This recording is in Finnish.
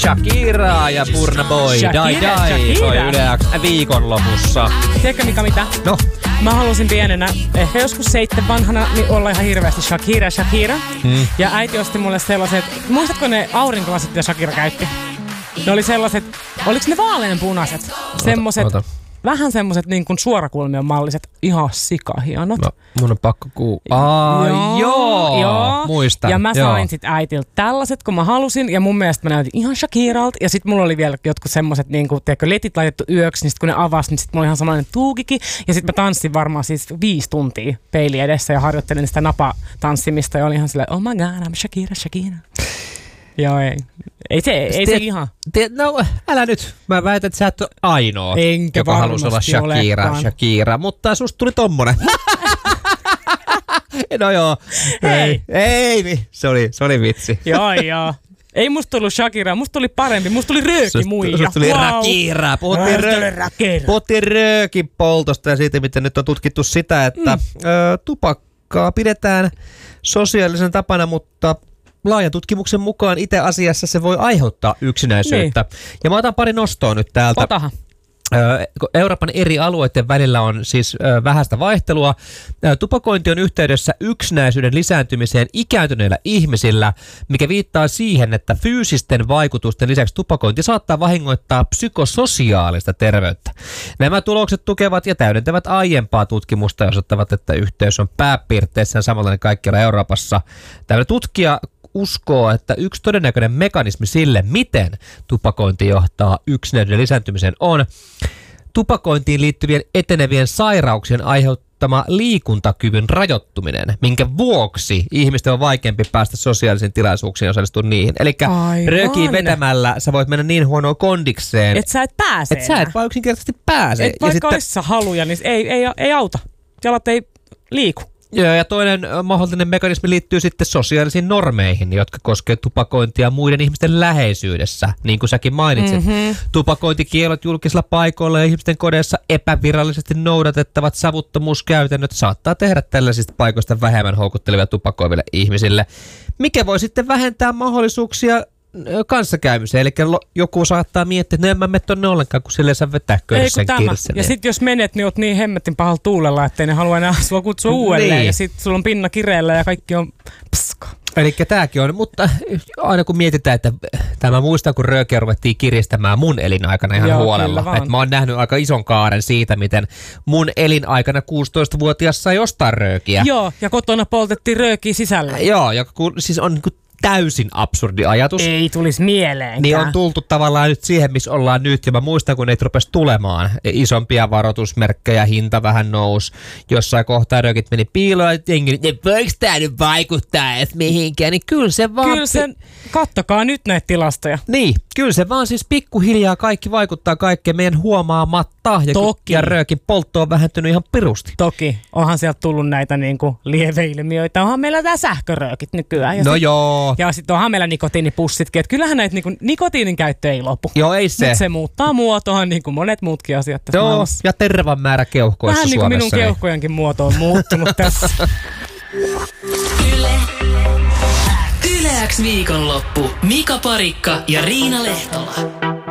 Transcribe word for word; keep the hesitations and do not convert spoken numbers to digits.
Shakira ja Burna Boy. Shakira, Dai Dai. Soi Yle X viikonlopussa. Tiedätkö mikä mitä? No. Mä halusin pienenä, ehkä joskus seitten vanhana, niin olla ihan hirveästi Shakira, Shakira. Hmm. Ja äiti osti mulle sellaiset, muistatko ne aurinkolasit, mitä Shakira käytti? Ne oli sellaiset, oliks ne vaaleanpunaiset? Semmoset, ota. vähän semmoset niin kuin suorakulmion malliset, ihan sikahienot. No, mun on pakko kuu... Aa, joo, joo, joo. Muistan. Ja mä joo. sain sit äitiltä tällaiset, kun mä halusin, ja mun mielestä mä näytin ihan Shakiralta. Ja sit mulla oli vielä jotkut semmoset, niin kuin, tiedätkö, letit laitettu yöksi, niin sit kun ne avasi, niin sit mulla oli ihan samanlainen tuukikin. Ja sit mä tanssin varmaan siis viisi tuntia peili edessä ja harjoittelin sitä napatanssimista, ja oli ihan silleen, oh my god, I'm Shakira, Shakira. Joo, ei. Ei se, ei se ihan. Te, no, älä nyt. Mä väitän, että sä et ole ainoa, Enkä joka halusi olla Shakira, olekaan. Shakira. Mutta susta tuli tommonen. No joo. Hei. Ei, ei, se oli, se oli vitsi. Joo, joo. Ei musta tullut Shakira, musta tuli parempi. Musta tuli rööki muija. Susta tuli wow. Rakira. Puhuttiin, rö- puhuttiin röökin poltosta ja siitä, miten nyt on tutkittu sitä, että mm. ö, tupakkaa pidetään sosiaalisen tapana, mutta laajan tutkimuksen mukaan itse asiassa se voi aiheuttaa yksinäisyyttä. Niin. Ja mä otan pari nostoa nyt täältä. Otahan. Euroopan eri alueiden välillä on siis vähäistä vaihtelua. Tupakointi on yhteydessä yksinäisyyden lisääntymiseen ikääntyneillä ihmisillä, mikä viittaa siihen, että fyysisten vaikutusten lisäksi tupakointi saattaa vahingoittaa psykososiaalista terveyttä. Nämä tulokset tukevat ja täydentävät aiempaa tutkimusta ja osoittavat, että yhteys on pääpiirteissään samanlainen kaikkialla Euroopassa. Tämä tutkija uskoo, että yksi todennäköinen mekanismi sille, miten tupakointi johtaa yksinäisyyden lisääntymiseen, on tupakointiin liittyvien etenevien sairauksien aiheuttama liikuntakyvyn rajoittuminen, minkä vuoksi ihmisten on vaikeampi päästä sosiaalisiin tilaisuuksiin ja osallistua niihin. Eli röökiin vetämällä sä voit mennä niin huonoon kondikseen, että sä et pääse. Että sä et vaan yksinkertaisesti pääse. Et vaikka olisi haluja, niin ei, ei, ei auta. Jalat ei liiku. Joo, ja toinen mahdollinen mekanismi liittyy sitten sosiaalisiin normeihin, jotka koskevat tupakointia muiden ihmisten läheisyydessä, niin kuin säkin mainitsit. Mm-hmm. Tupakointikielot julkisilla paikoilla ja ihmisten kodeissa epävirallisesti noudatettavat savuttomuuskäytännöt saattaa tehdä tällaisista paikoista vähemmän houkuttelevia tupakoiville ihmisille, mikä voi sitten vähentää mahdollisuuksia kanssakäymiseen. Eli joku saattaa miettiä, että no en mä mene tonne ollenkaan, kun silleen saa vetää köysen kirsen. Ja sit jos menet, niin oot niin hemmetin pahalla tuulella, ettei ne halua enää sua kutsua uudelleen. Niin. Ja sit sulla on pinna kireellä ja kaikki on pska. Eli tääkin on, mutta aina kun mietitään, että tämä muistan, kun röökiä ruvettiin kiristämään mun elinaikana ihan Joo, huolella. Että mä oon nähnyt aika ison kaaren siitä, miten mun elinaikana kuusitoistavuotias sai ostaa röökiä. Joo, ja kotona poltettiin röökiä sisällä. Joo, ja kun, siis on niin kuin täysin absurdi ajatus. Ei tulisi mieleenkään. Niin on tultu tavallaan nyt siihen, missä ollaan nyt. Ja mä muistan, kun niitä rupesi tulemaan. Isompia varoitusmerkkejä, hinta vähän nousi. Jossain kohtaa röökit meni piiloon. Ja jengi, voiko tää nyt vaikuttaa edes mihinkään? Niin kyllä se vaan... Kyllä se, kattokaa nyt näitä tilastoja. Niin, kyllä se vaan siis pikkuhiljaa kaikki vaikuttaa kaikkeen meidän huomaamatta. Ja, Toki. Ja röökin poltto on vähentynyt ihan pirusti. Toki. Onhan sieltä tullut näitä niinku lieveilmiöitä. Onhan meillä tää sähköröökit nykyään. Ja no sit, joo. Ja sitten onhan meillä nikotiinipussitkin. Että kyllähän näitä niinku, nikotiinin käyttö ei lopu. Joo, ei se. Mut se muuttaa muotoa niin kuin monet muutkin asiat tässä Joo, maailmassa. Ja tervan määrä keuhkoissa vähän Suomessa. Vähän niin kuin minun keuhkojenkin muoto on muuttunut tässä. Yle. Yle X viikonloppu. Mika Parikka ja Riina Lehtola.